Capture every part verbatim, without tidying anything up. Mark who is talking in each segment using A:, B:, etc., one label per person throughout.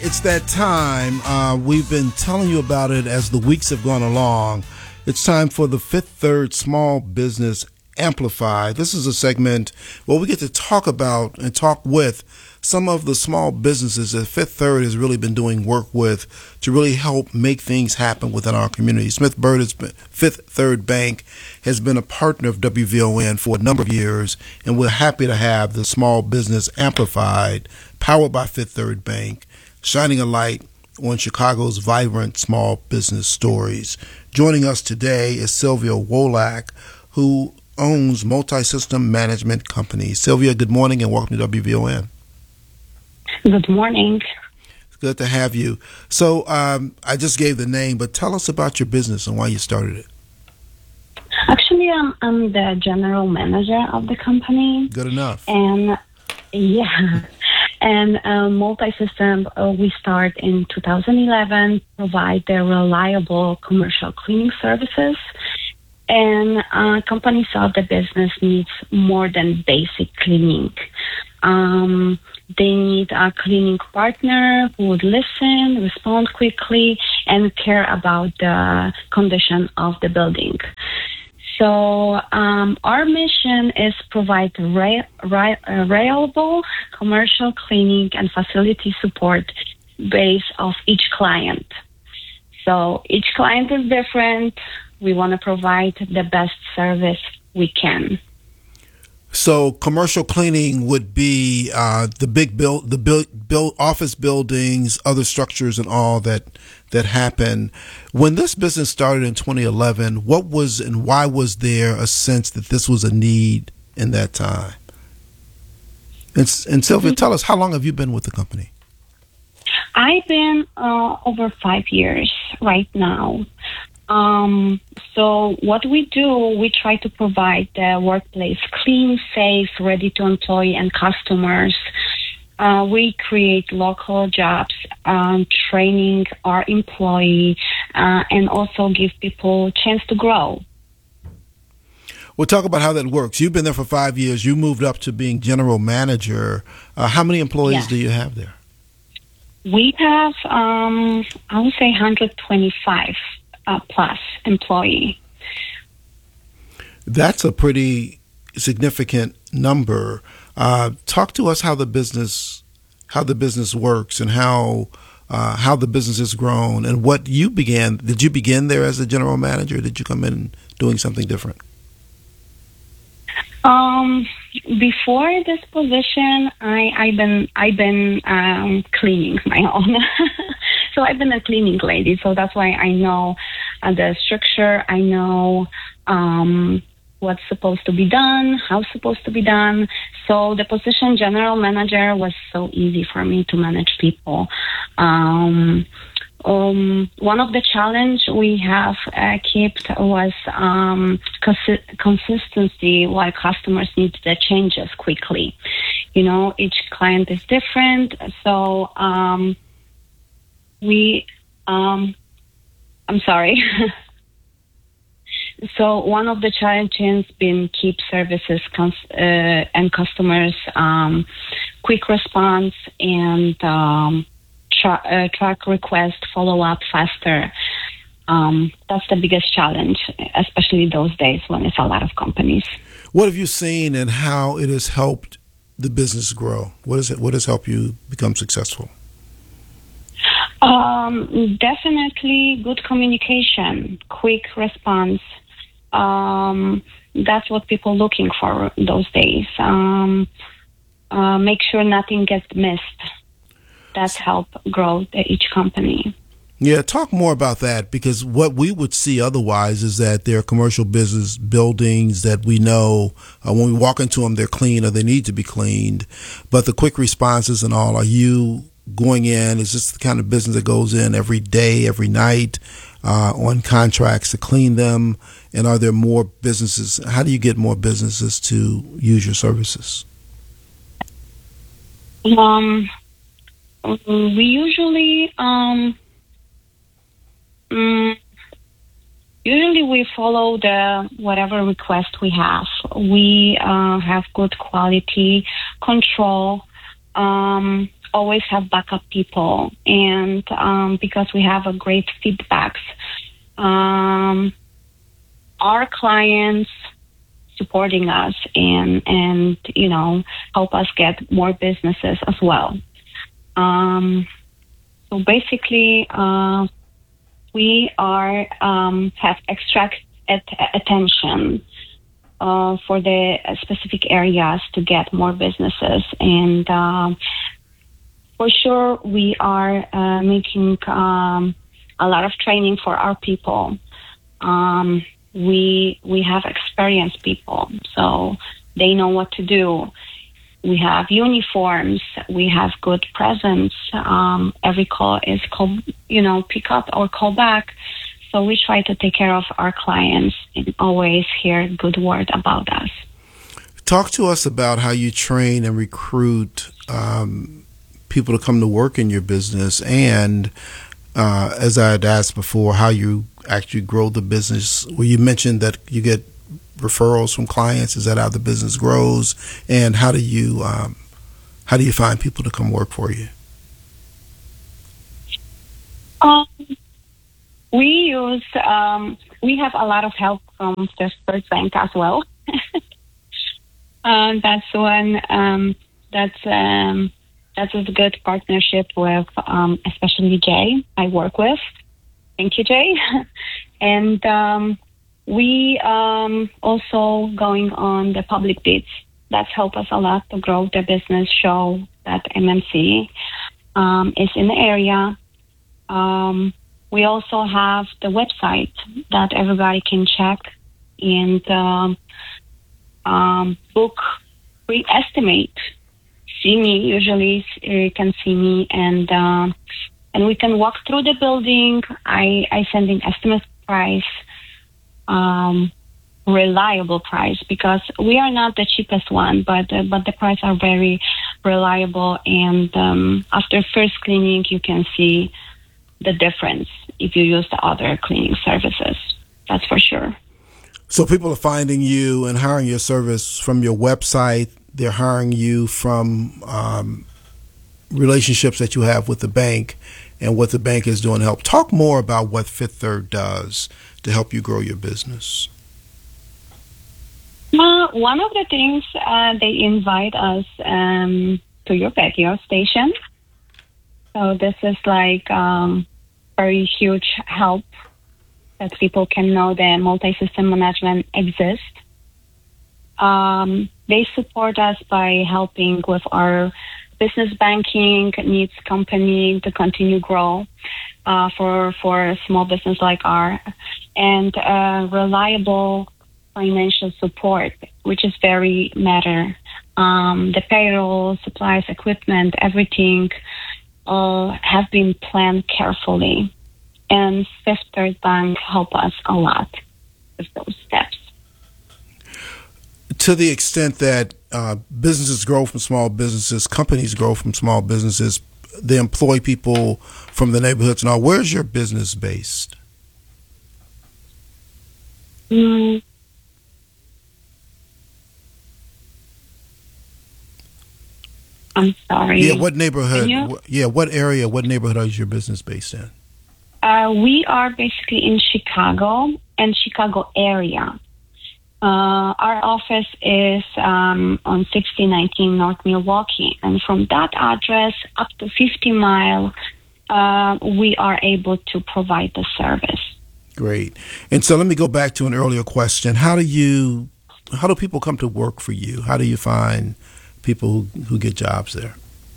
A: it's that time. Uh, we've been telling you about it as the weeks have gone along. It's time for the Fifth Third Small Business Amplify. This is a segment where we get to talk about and talk with some of the small businesses that Fifth Third has really been doing work with to really help make things happen within our community. Smith Bird has been, Fifth Third Bank has been a partner of W V O N for a number of years, and we're happy to have the Small Business Amplified, powered by Fifth Third Bank, shining a light on Chicago's vibrant small business stories. Joining us today is Sylvia Wolak, who owns Multi-System Management Company. Sylvia, good morning and welcome to W V O N.
B: Good morning.
A: It's good to have you. So um, I just gave the name, but tell us about your business and why you started it.
B: Actually, I'm, I'm the general manager of the company.
A: Good enough.
B: And yeah, and uh, Multi-System, uh, we start in two thousand eleven, provide the reliable commercial cleaning services. And uh, company saw the business needs more than basic cleaning. Um, they need a cleaning partner who would listen, respond quickly, and care about the condition of the building. So um, our mission is provide re- re- reliable commercial cleaning and facility support based off each client. So each client is different. We want to provide the best service we can.
A: So commercial cleaning would be uh, the big build, the build, build office buildings, other structures, and all that that happen. When this business started in twenty eleven, what was and why was there a sense that this was a need in that time? And, and Sylvia, tell us, how long have you been with the company?
B: I've been uh, over five years right now. Um, so what we do, we try to provide the workplace clean, safe, ready to employ and customers. Uh, we create local jobs, um, training our employee, uh, and also give people a chance to grow.
A: We'll talk about how that works. You've been there for five years. You moved up to being general manager. Uh, how many employees
B: Yes.
A: do you have there?
B: We have, um, I would say, one hundred twenty-five. Uh, plus employee.
A: That's a pretty significant number. Uh, talk to us how the business, how the business works, and how uh, how the business has grown, and what you began. Did you begin there as a general manager? Or did you come in doing something different?
B: Um, before this position, I I've been I've been um, cleaning my own. So I've been a cleaning lady, so that's why I know uh, the structure. I know um, what's supposed to be done, how it's supposed to be done. So the position general manager was so easy for me to manage people. Um, um, one of the challenge we have uh, kept was um, cons- consistency while customers need the changes quickly. You know, each client is different, so um, we, um, I'm sorry. So one of the challenges been keep services cons- uh, and customers um, quick response and um, tra- uh, track request follow up faster. Um, that's the biggest challenge, especially those days when it's a lot of companies.
A: What have you seen and how it has helped the business grow? What is it? What has helped you become successful?
B: Um, definitely good communication, quick response. Um, that's what people are looking for those days. Um, uh, make sure nothing gets missed. That's help grow the, each company.
A: Yeah, talk more about that, because what we would see otherwise is that there are commercial business buildings that we know uh, when we walk into them, they're clean or they need to be cleaned. But the quick responses and all, are you going in? Is this the kind of business that goes in every day, every night, uh, on contracts to clean them? And are there more businesses? How do you get more businesses to use your services?
B: Um, we usually, um, um, usually we follow the whatever request we have. We uh, have good quality control. Um, always have backup people, and um, because we have a great feedbacks, um, our clients supporting us and and you know help us get more businesses as well. Um, so basically, uh, we are um, have extra at- attention uh, for the specific areas to get more businesses, and um, for sure we are uh, making um, a lot of training for our people. Um, we we have experienced people, so they know what to do. We have uniforms. We have good presence. Um, every call is call, you know, pick up or call back. So we try to take care of our clients and always hear good word about us.
A: Talk to us about how you train and recruit um, people to come to work in your business, and uh, as I had asked before, how you actually grow the business. Well, you mentioned that you get referrals from clients. Is that how the business grows? And how do you um, how do you find people to come work for you?
B: Um, we use um, we have a lot of help from the First Bank as well. um, that's one um, that's um, that's a good partnership with um, especially Jay. I work with. Thank you, Jay. and um, we um, also going on the public bids. That's helped us a lot to grow the business, show that M M C um, is in the area. Um, we also have the website that everybody can check and um, um, book free estimate. See me, usually you can see me, and um, and we can walk through the building. I, I send in estimate price, um, reliable price, because we are not the cheapest one, but uh, but the price are very reliable. And um, after first cleaning, you can see the difference if you use the other cleaning services. That's for sure.
A: So people are finding you and hiring your service from your website. They're hiring you from um, relationships that you have with the bank and what the bank is doing to help. Talk more about what Fifth Third does to help you grow your business.
B: Uh, one of the things, uh, they invite us um, to your radio station. So this is like um, very huge help that people can know that multi-system management exists. Um, they support us by helping with our business banking needs company to continue grow uh, for for a small business like our, and uh, reliable financial support, which is very matter. Um, the payroll, supplies, equipment, everything uh, have been planned carefully, and Fifth Third Bank help us a lot with those steps.
A: To the extent that uh, businesses grow from small businesses, companies grow from small businesses, they employ people from the neighborhoods and all. Where's your business based?
B: Mm. I'm sorry.
A: Yeah, what neighborhood?
B: You,
A: yeah, what area, what neighborhood is your business based in?
B: Uh, we are basically in Chicago and Chicago area. Uh, our office is um, on sixteen nineteen North Milwaukee, and from that address up to fifty mile, uh, we are able to provide the service.
A: Great. And so let me go back to an earlier question. How do you, how do people come to work for you? How do you find people who, who get jobs there?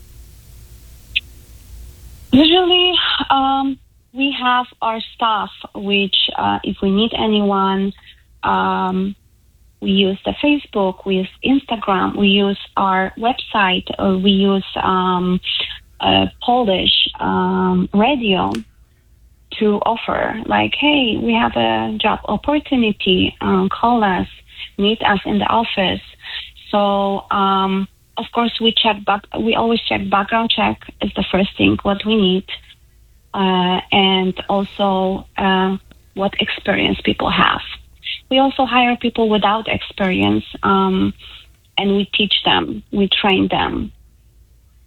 B: Usually, um, we have our staff, which uh, if we need anyone, um, we use the Facebook, we use Instagram, we use our website, or we use um, uh, Polish um, radio to offer, like, hey, we have a job opportunity, um, call us, meet us in the office. So, um, of course, we check back. We always check background check is the first thing what we need, uh, and also uh, what experience people have. We also hire people without experience, um, and we teach them, we train them.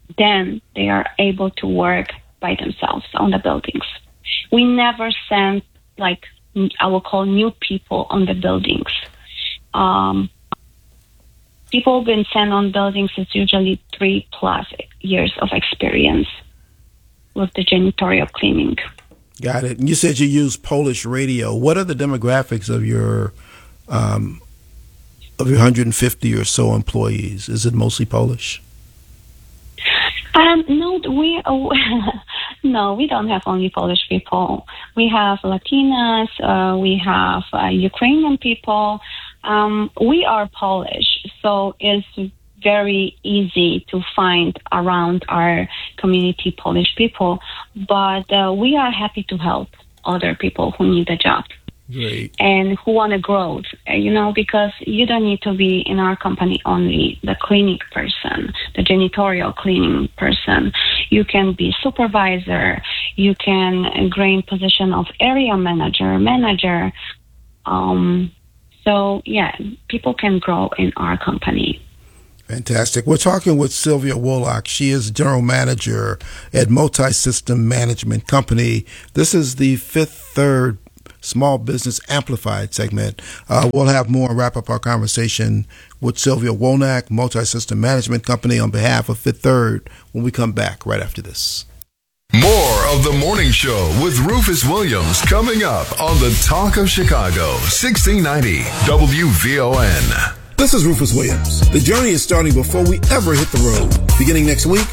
B: then they are able to work by themselves on the buildings. We never send, like, I will call new people on the buildings. Um, people who've been sent on buildings is usually three plus years of experience with the janitorial cleaning.
A: Got it. And you said you use Polish radio. What are the demographics of your um, of your one hundred fifty or so employees? Is it mostly Polish?
B: Um, no, we uh, no, we don't have only Polish people. We have Latinas. Uh, we have uh, Ukrainian people. Um, we are Polish, so it's very easy to find around our community Polish people. But uh, we are happy to help other people who need a job.
A: Great.
B: And who want to grow, you know, because you don't need to be in our company only the cleaning person, the janitorial cleaning person. You can be supervisor. You can gain position of area manager, manager. Um, so, yeah, people can grow in our company.
A: Fantastic. We're talking with Sylvia Wolak. She is general manager at Multi-System Management Company. This is the fifth third Small Business Amplified segment. Uh, we'll have more and wrap up our conversation with Sylvia Wolak, Multi-System Management Company, on behalf of Fifth Third when we come back right after this.
C: More of The Morning Show with Rufus Williams coming up on the Talk of Chicago, sixteen ninety W V O N.
A: This is Rufus Williams. The journey is starting before we ever hit the road. Beginning next week,